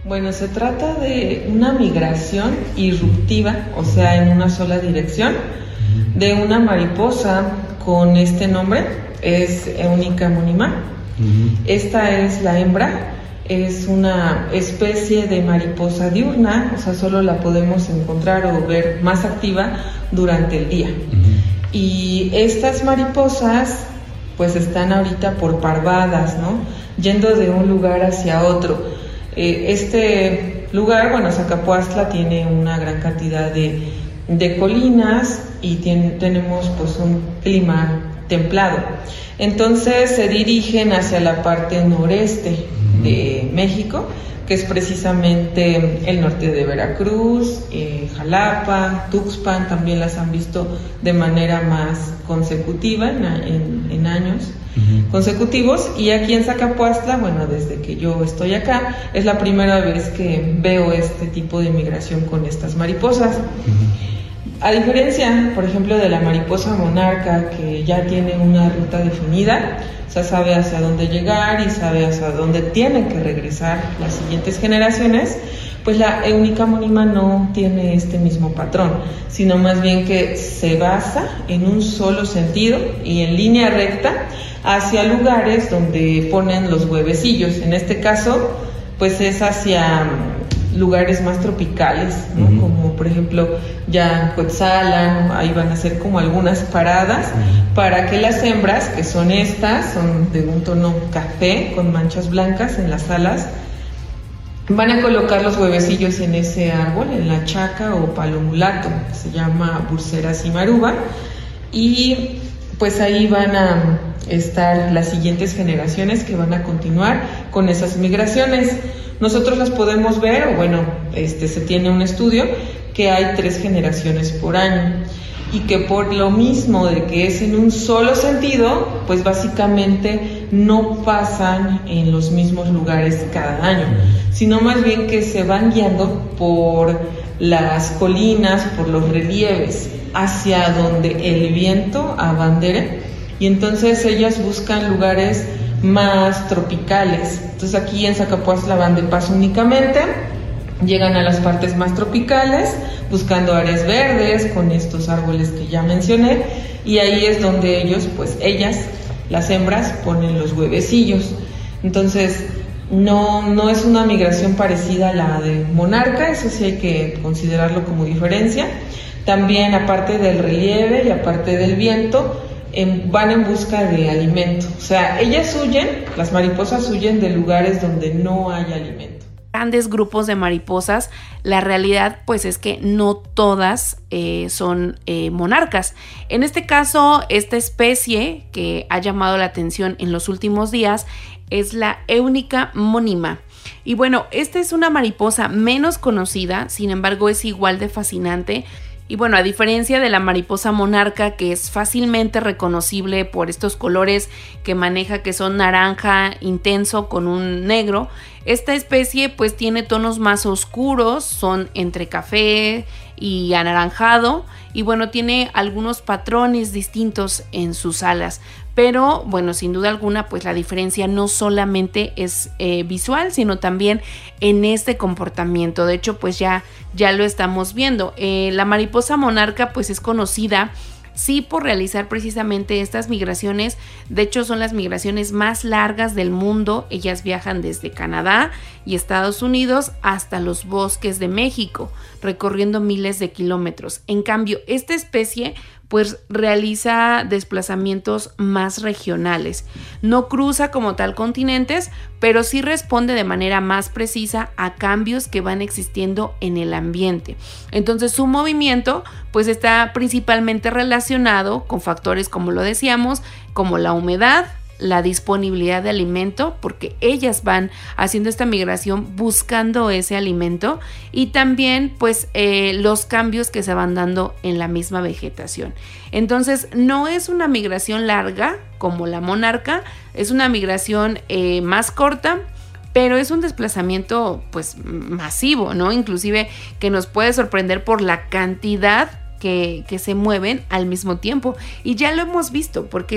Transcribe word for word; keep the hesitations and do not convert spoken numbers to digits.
Bueno, se trata de una migración irruptiva, o sea, en una sola dirección, de una mariposa con este nombre, es Eunica monima. Uh-huh. Esta es la hembra, es una especie de mariposa diurna, o sea, solo la podemos encontrar o ver más activa durante el día. Uh-huh. Y estas mariposas, pues están ahorita por parvadas, ¿no? Yendo de un lugar hacia otro. Este lugar, bueno, Zacapuastla tiene una gran cantidad de, de colinas y tiene, tenemos pues un clima templado. Entonces se dirigen hacia la parte noreste de México, que es precisamente el norte de Veracruz, eh, Jalapa, Tuxpan, también las han visto de manera más consecutiva en, en, en años uh-huh. consecutivos. Y aquí en Zacapuastla, bueno, desde que yo estoy acá, es la primera vez que veo este tipo de migración con estas mariposas. Uh-huh. A diferencia, por ejemplo, de la mariposa monarca, que ya tiene una ruta definida, o sea, sabe hacia dónde llegar y sabe hacia dónde tienen que regresar las siguientes generaciones, pues la Eunica monima no tiene este mismo patrón, sino más bien que se basa en un solo sentido y en línea recta hacia lugares donde ponen los huevecillos. En este caso, pues es hacia lugares más tropicales, ¿no? Uh-huh. Como por ejemplo ya Cuetzalan, ahí van a ser como algunas paradas uh-huh. para que las hembras, que son estas, son de un tono café con manchas blancas en las alas, van a colocar los huevecillos en ese árbol, en la chaca o palo mulato, que se llama Bursera cimaruba, y pues ahí van a estar las siguientes generaciones que van a continuar con esas migraciones. Nosotros las podemos ver, o bueno, este, se tiene un estudio que hay tres generaciones por año y que por lo mismo de que es en un solo sentido, pues básicamente no pasan en los mismos lugares cada año, sino más bien que se van guiando por las colinas, por los relieves, hacia donde el viento abandere, y entonces ellas buscan lugares más tropicales. Entonces aquí en Zacapuastla van de paso únicamente, llegan a las partes más tropicales buscando áreas verdes con estos árboles que ya mencioné, y ahí es donde ellos, pues ellas, las hembras, ponen los huevecillos. Entonces no, no es una migración parecida a la de monarca, eso sí hay que considerarlo como diferencia. También, aparte del relieve y aparte del viento, En, van en busca de alimento, o sea, ellas huyen, las mariposas huyen de lugares donde no hay alimento. Grandes grupos de mariposas, la realidad pues es que no todas eh, son eh, monarcas. En este caso, esta especie que ha llamado la atención en los últimos días es la Eunica monima. Y bueno, esta es una mariposa menos conocida, sin embargo es igual de fascinante. Y bueno, a diferencia de la mariposa monarca, que es fácilmente reconocible por estos colores que maneja, que son naranja intenso con un negro, esta especie pues tiene tonos más oscuros, son entre café y anaranjado, y bueno, tiene algunos patrones distintos en sus alas. Pero bueno, sin duda alguna, pues la diferencia no solamente es eh, visual, sino también en este comportamiento. De hecho, pues ya, ya lo estamos viendo. Eh, la mariposa monarca pues es conocida sí por realizar precisamente estas migraciones. De hecho, son las migraciones más largas del mundo. Ellas viajan desde Canadá y Estados Unidos hasta los bosques de México, recorriendo miles de kilómetros. En cambio, esta especie pues realiza desplazamientos más regionales. No cruza como tal continentes, pero sí responde de manera más precisa a cambios que van existiendo en el ambiente. Entonces su movimiento pues está principalmente relacionado con factores, como lo decíamos, como la humedad, la disponibilidad de alimento, porque ellas van haciendo esta migración buscando ese alimento, y también pues eh, los cambios que se van dando en la misma vegetación. Entonces no es una migración larga como la monarca, es una migración eh, más corta, pero es un desplazamiento pues masivo, ¿no? Inclusive que nos puede sorprender por la cantidad que, que se mueven al mismo tiempo, y ya lo hemos visto porque